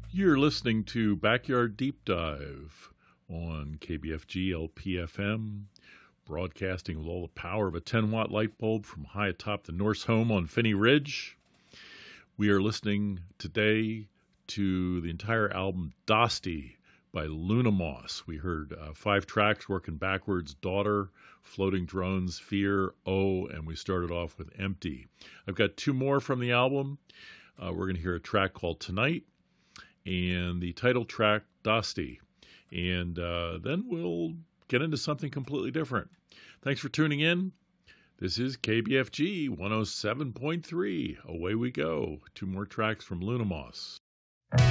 You're listening to Backyard Deep Dive on KBFG LPFM, broadcasting with all the power of a 10-watt light bulb from high atop the Norse home on Phinney Ridge. We are listening today to the entire album Dosti by Luna Moss. We heard 5 tracks working backwards: Daughter, Floating Drones, Fear, Oh, and we started off with Empty. I've got 2 more from the album. We're going to hear a track called Tonight and the title track, Dosti. And then we'll get into something completely different. Thanks for tuning in. This is KBFG 107.3. Away we go. 2 more tracks from Luna Moss.